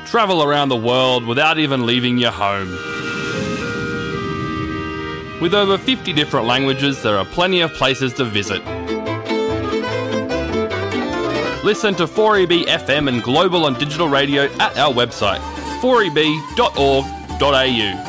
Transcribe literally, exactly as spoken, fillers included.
Travel around the world without even leaving your home. With over fifty different languages, there are plenty of places to visit. Listen to four E B F M and global on digital radio at our website, four e b dot org dot a u.